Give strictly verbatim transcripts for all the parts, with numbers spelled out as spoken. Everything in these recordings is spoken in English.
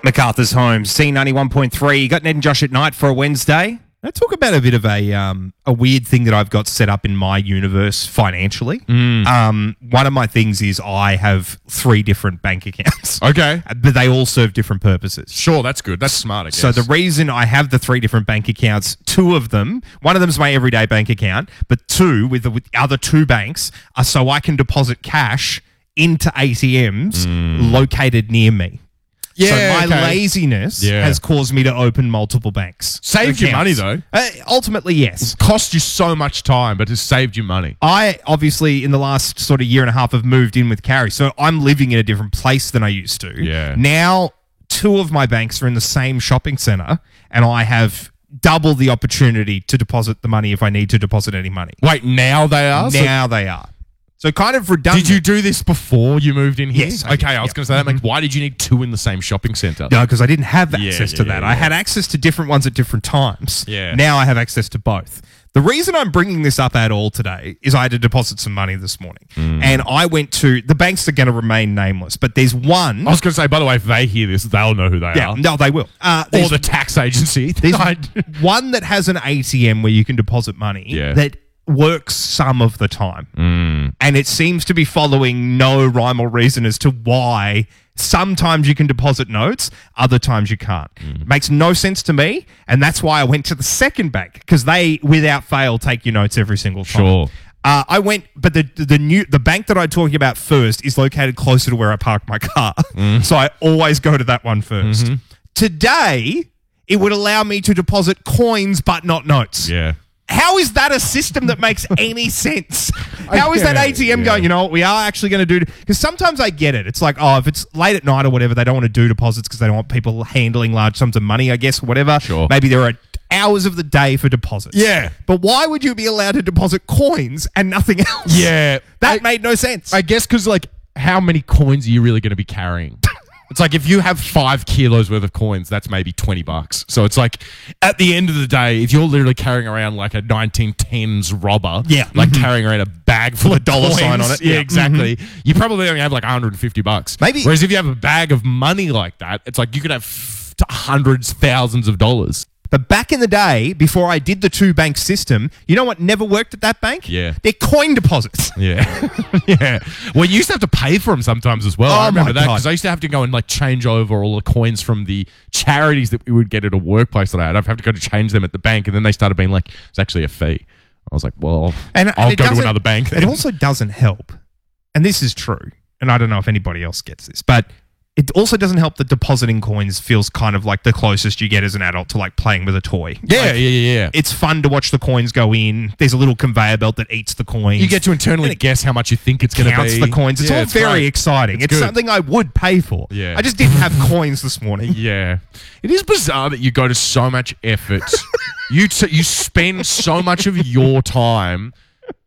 MacArthur's Homes, C ninety-one point three. You got Ned and Josh at night for a Wednesday. Let's talk about a bit of a um, a weird thing that I've got set up in my universe financially. Mm. Um, one of my things is I have three different bank accounts. Okay. But they all serve different purposes. Sure, that's good. That's smart, I guess. So the reason I have the three different bank accounts, two of them, one of them is my everyday bank account, but two with the, with the other two banks are so I can deposit cash into A T Ms Mm. located near me. Yeah, so my okay. laziness Yeah. has caused me to open multiple banks. Saved you money, accounts. though. Uh, ultimately, yes. Cost you so much time, but it's saved you money. I obviously, in the last sort of year and a half, have moved in with Carrie, so I'm living in a different place than I used to. Yeah. Now, two of my banks are in the same shopping centre, and I have double the opportunity to deposit the money if I need to deposit any money. Wait, now they are? So Now they are. So kind of redundant. did you do this before you moved in here? Yes, I Okay, did, I was yep. going to say that. Like, why did you need two in the same shopping centre? No, because I didn't have Yeah, access yeah, to that. yeah, I yeah. had access to different ones at different times. Yeah. Now I have access to both. The reason I'm bringing this up at all today is I had to deposit some money this morning. Mm. And I went to, the banks are going to remain nameless, but there's one. I was going to say, by the way, if they hear this, they'll know who they yeah, are. no, they will. Uh, Or there's the tax agency. there's I- one that has an A T M where you can deposit money Yeah. that works some of the time. Mm. And it seems to be following no rhyme or reason as to why sometimes you can deposit notes, other times you can't. Mm. Makes no sense to me, and that's why I went to the second bank, because they, without fail, take your notes every single time. Sure. Uh, I went, but the the new the bank that I'm talking about first is located closer to where I park my car, Mm. so I always go to that one first. Mm-hmm. Today, it would allow me to deposit coins but not notes. Yeah. How is that a system that makes any sense? How is that get A it, T M yeah. going, you know what, we are actually going to do... Because sometimes I get it. It's like, oh, if it's late at night or whatever, they don't want to do deposits because they don't want people handling large sums of money, I guess, whatever. Sure. Maybe there are hours of the day for deposits. Yeah. But why would you be allowed to deposit coins and nothing else? Yeah. That I- made no sense. I guess because, like, how many coins are you really going to be carrying? It's like if you have five kilos worth of coins, that's maybe twenty bucks. So it's like at the end of the day, if you're literally carrying around like a nineteen tens robber, Yeah. like carrying around a bag full of dollar coins, sign on it. yeah, Yeah. exactly. You probably only have like one hundred fifty bucks. Maybe- Whereas if you have a bag of money like that, it's like you could have f- hundreds, thousands of dollars. But back in the day, before I did the two-bank system, you know what never worked at that bank? Yeah. They're coin deposits. Yeah. yeah. Well, you used to have to pay for them sometimes as well. Oh I remember my that God. because I used to have to go and like change over all the coins from the charities that we would get at a workplace that I had. I'd have to go to change them at the bank, and then they started being like, it's actually a fee. I was like, well, And I'll it go to doesn't- another bank then. It also doesn't help, and this is true, and I don't know if anybody else gets this, but it also doesn't help that depositing coins feels kind of like the closest you get as an adult to like playing with a toy. yeah, Like, yeah, yeah, yeah. It's fun to watch the coins go in. There's a little conveyor belt that eats the coins. You get to internally And it guess how much you think it's going to counts be. the coins. It's Yeah, all very great. exciting. It's, good. something I would pay for. Yeah. I just didn't have coins this morning. Yeah, it is bizarre that you go to so much effort. you t- you spend so much of your time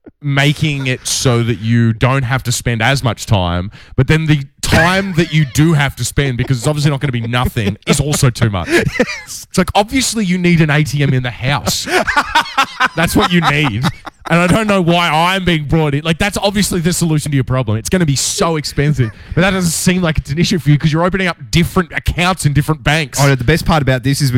making it so that you don't have to spend as much time, but then the time that you do have to spend, because it's obviously not going to be nothing, is also too much. It's like obviously you need an A T M in the house. That's what you need. And I don't know why I'm being brought in. Like, that's obviously the solution to your problem. It's going to be so expensive. But that doesn't seem like it's an issue for you because you're opening up different accounts in different banks. Oh, no, the best part about this is